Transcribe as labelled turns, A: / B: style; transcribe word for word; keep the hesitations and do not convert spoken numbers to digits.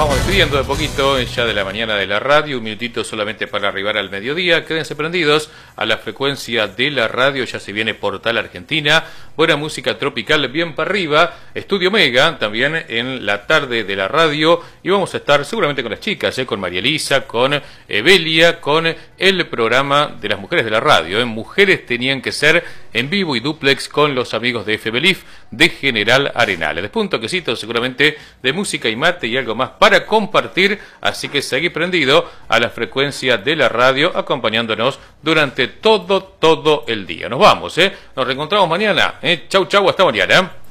A: vamos despidiendo de poquito ya de la mañana de la radio, un minutito solamente para arribar al mediodía. Quédense prendidos a la frecuencia de la radio, ya se viene Portal Argentina, buena música tropical bien para arriba, Estudio Mega también en la tarde de la radio, y vamos a estar seguramente con las chicas, eh, con María Elisa, con Evelia, con el programa de las mujeres de la radio, eh. Mujeres tenían que ser en vivo y duplex con los amigos de F B L I F de General Arenales. Después un toquecito seguramente de música y mate y algo más para compartir, así que seguí prendido a la frecuencia de la radio acompañándonos durante todo, todo el día. Nos vamos, ¿eh? Nos reencontramos mañana, ¿eh? Chau, chau, hasta mañana.